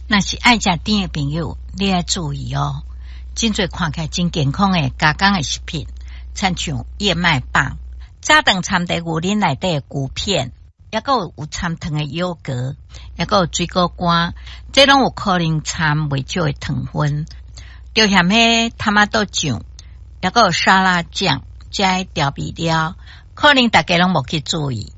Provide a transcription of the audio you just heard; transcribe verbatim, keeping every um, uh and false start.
那是爱食甜的朋友，你要注意哦。真侪看起来真健康的加工的食品，亲像燕麦棒、早顿掺在牛奶内底的牛片，也个有掺糖的优格，也个有水果干，这拢有可能掺袂少的糖分。就像迄他妈豆酱，也个有沙拉酱，加调味料，可能大家拢无去注意。